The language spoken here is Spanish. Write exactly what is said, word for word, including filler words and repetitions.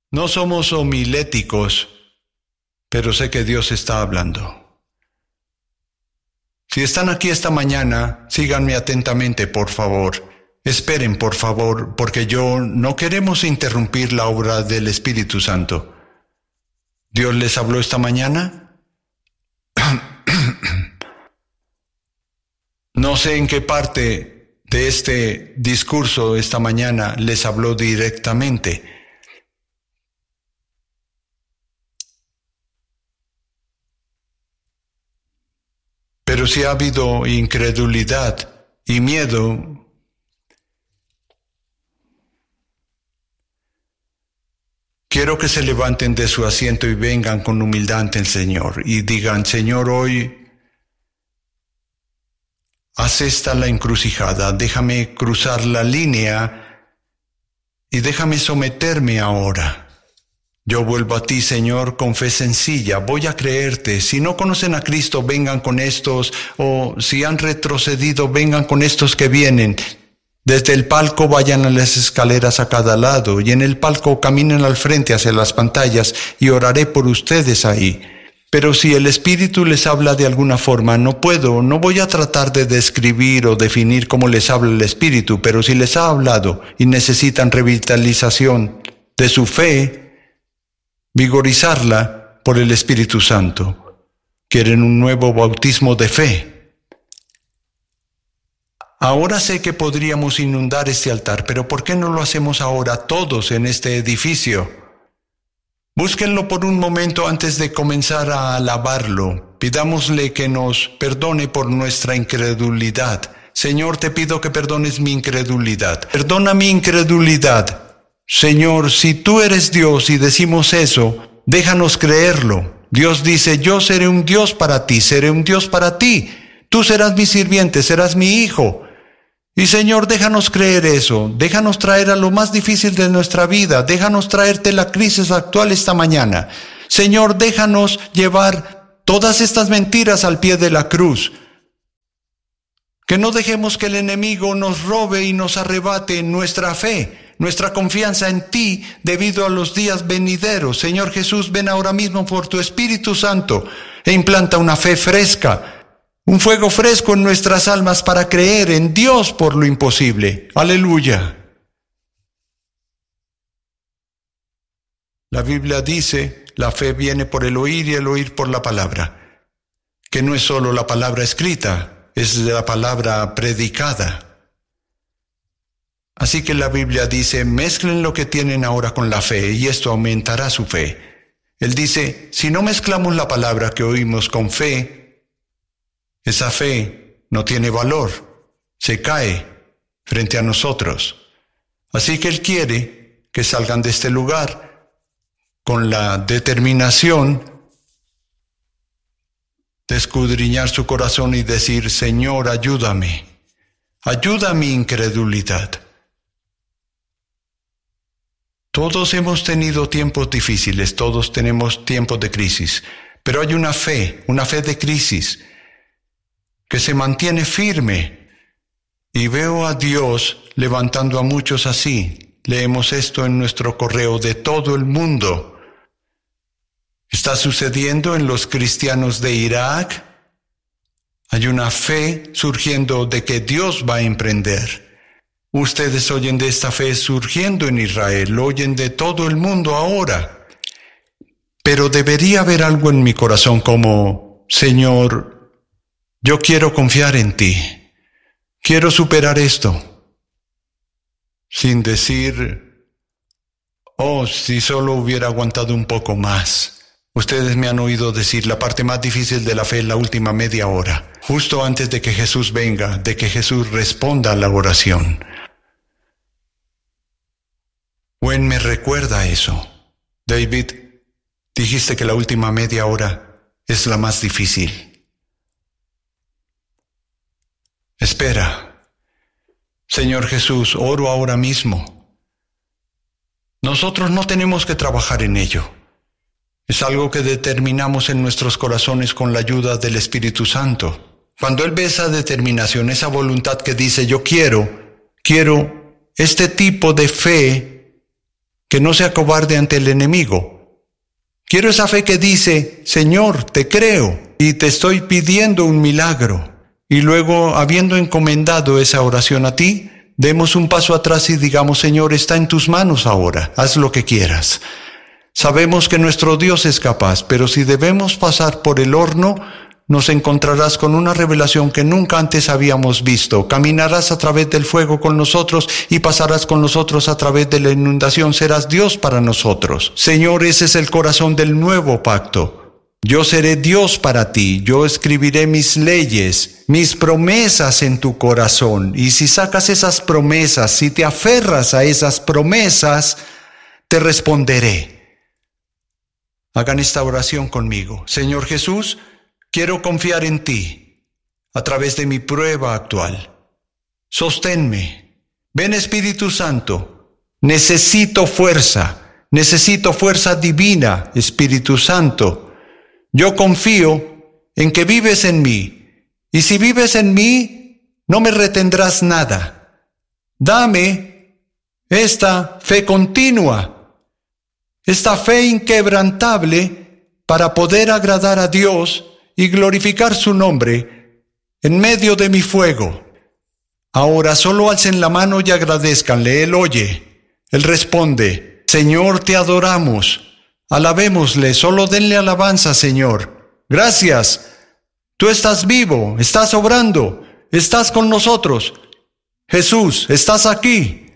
No somos homiléticos, pero sé que Dios está hablando. Si están aquí esta mañana, síganme atentamente, por favor. Esperen, por favor, porque yo no queremos interrumpir la obra del Espíritu Santo. ¿Dios les habló esta mañana? No sé en qué parte de este discurso esta mañana les habló directamente. Pero si ha habido incredulidad y miedo, quiero que se levanten de su asiento y vengan con humildad ante el Señor y digan: Señor, hoy haz esta la encrucijada, déjame cruzar la línea y déjame someterme ahora. Yo vuelvo a ti, Señor, con fe sencilla, voy a creerte. Si no conocen a Cristo, vengan con estos, o si han retrocedido, vengan con estos que vienen. Desde el palco vayan a las escaleras a cada lado, y en el palco caminen al frente hacia las pantallas, y oraré por ustedes ahí. Pero si el Espíritu les habla de alguna forma, no puedo, no voy a tratar de describir o definir cómo les habla el Espíritu, pero si les ha hablado y necesitan revitalización de su fe, vigorizarla por el Espíritu Santo. Quieren un nuevo bautismo de fe. Ahora sé que podríamos inundar este altar, pero ¿por qué no lo hacemos ahora todos en este edificio? Búsquenlo por un momento antes de comenzar a alabarlo. Pidámosle que nos perdone por nuestra incredulidad. Señor, te pido que perdones mi incredulidad. Perdona mi incredulidad. Señor, si tú eres Dios y decimos eso, déjanos creerlo. Dios dice: yo seré un Dios para ti, seré un Dios para ti. Tú serás mi sirviente, serás mi hijo. Y Señor, déjanos creer eso. Déjanos traer a lo más difícil de nuestra vida. Déjanos traerte la crisis actual esta mañana. Señor, déjanos llevar todas estas mentiras al pie de la cruz. Que no dejemos que el enemigo nos robe y nos arrebate nuestra fe, nuestra confianza en ti debido a los días venideros. Señor Jesús, ven ahora mismo por tu Espíritu Santo e implanta una fe fresca, un fuego fresco en nuestras almas para creer en Dios por lo imposible. Aleluya. La Biblia dice: la fe viene por el oír y el oír por la palabra, que no es solo la palabra escrita, es la palabra predicada. Así que la Biblia dice: mezclen lo que tienen ahora con la fe y esto aumentará su fe. Él dice: si no mezclamos la palabra que oímos con fe, esa fe no tiene valor, se cae frente a nosotros. Así que Él quiere que salgan de este lugar con la determinación de escudriñar su corazón y decir: Señor, ayúdame, ayuda a mi incredulidad. Todos hemos tenido tiempos difíciles, todos tenemos tiempos de crisis, pero hay una fe, una fe de crisis, que se mantiene firme, y veo a Dios levantando a muchos así. Leemos esto en nuestro correo de todo el mundo. Está sucediendo en los cristianos de Irak. Hay una fe surgiendo de que Dios va a emprender. Ustedes oyen de esta fe surgiendo en Israel, lo oyen de todo el mundo ahora. Pero debería haber algo en mi corazón como: Señor, yo quiero confiar en ti. Quiero superar esto. Sin decir: oh, si solo hubiera aguantado un poco más. Ustedes me han oído decir la parte más difícil de la fe en la última media hora, justo antes de que Jesús venga, de que Jesús responda a la oración. Gwen me recuerda eso. David, dijiste que la última media hora es la más difícil. Espera. Señor Jesús, oro ahora mismo. Nosotros no tenemos que trabajar en ello. Es algo que determinamos en nuestros corazones con la ayuda del Espíritu Santo. Cuando Él ve esa determinación, esa voluntad que dice: yo quiero, quiero este tipo de fe que no se acobarde ante el enemigo. Quiero esa fe que dice, Señor, te creo y te estoy pidiendo un milagro. Y luego, habiendo encomendado esa oración a ti, demos un paso atrás y digamos, Señor, está en tus manos ahora, haz lo que quieras. Sabemos que nuestro Dios es capaz, pero si debemos pasar por el horno, nos encontrarás con una revelación que nunca antes habíamos visto. Caminarás a través del fuego con nosotros y pasarás con nosotros a través de la inundación. Serás Dios para nosotros. Señor, ese es el corazón del nuevo pacto. Yo seré Dios para ti. Yo escribiré mis leyes, mis promesas en tu corazón. Y si sacas esas promesas, si te aferras a esas promesas, te responderé. Hagan esta oración conmigo. Señor Jesús, quiero confiar en ti a través de mi prueba actual. Sosténme. Ven, Espíritu Santo. Necesito fuerza. Necesito fuerza divina, Espíritu Santo. Yo confío en que vives en mí. Y si vives en mí, no me retendrás nada. Dame esta fe continua, esta fe inquebrantable para poder agradar a Dios y glorificar su nombre en medio de mi fuego. Ahora solo alcen la mano y agradézcanle. Él oye. Él responde, Señor, te adoramos. Alabémosle, solo denle alabanza, Señor. Gracias. Tú estás vivo, estás obrando, estás con nosotros. Jesús, estás aquí.